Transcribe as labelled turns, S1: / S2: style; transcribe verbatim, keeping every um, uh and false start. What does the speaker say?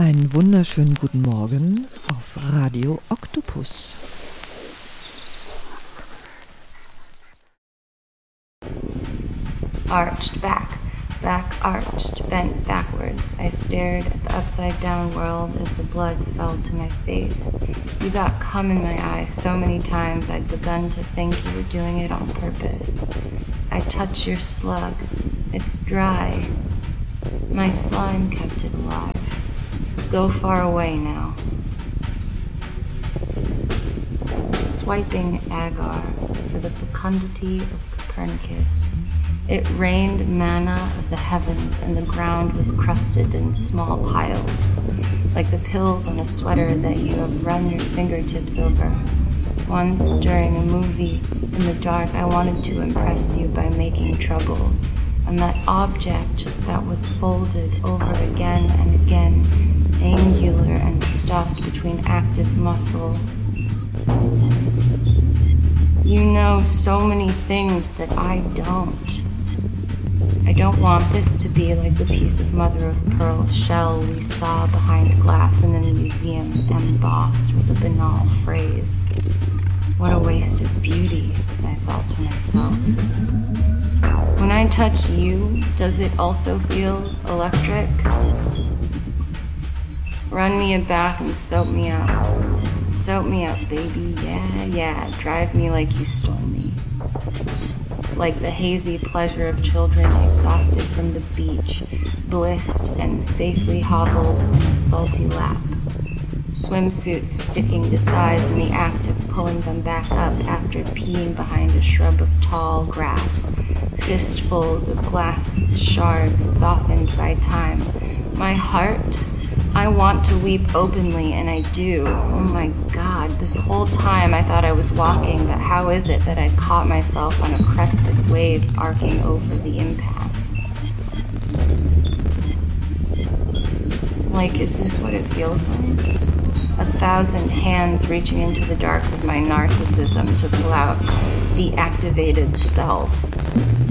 S1: Einen wunderschönen guten Morgen auf Radio Oktopus.
S2: Arched back, back arched, bent backwards. I stared at the upside-down world as the blood fell to my face. You got cum in my eyes so many times I'd begun to think you were doing it on purpose. I touch your slug. It's dry. My slime kept it alive. Go far away now. Swiping agar for the fecundity of Copernicus. It rained manna of the heavens, and the ground was crusted in small piles, like the pills on a sweater that you have run your fingertips over. Once, during a movie, in the dark, I wanted to impress you by making trouble, and that object that was folded over again and again, angular and stuffed between active muscle. You know so many things that I don't. I don't want this to be like the piece of mother-of-pearl shell we saw behind glass in the museum, embossed with a banal phrase. What a waste of beauty, I thought to myself. When I touch you, does it also feel electric? Run me a bath and soap me up. Soap me up, baby, yeah, yeah. Drive me like you stole me. Like the hazy pleasure of children exhausted from the beach, blissed and safely hobbled in a salty lap. Swimsuits sticking to thighs in the act of pulling them back up after peeing behind a shrub of tall grass. Fistfuls of glass shards softened by time. My heart, I want to weep openly, and I do. Oh my God, this whole time I thought I was walking, but how is it that I caught myself on a crested wave arcing over the impasse? Like, is this what it feels like? A thousand hands reaching into the darks of my narcissism to pull out the activated self.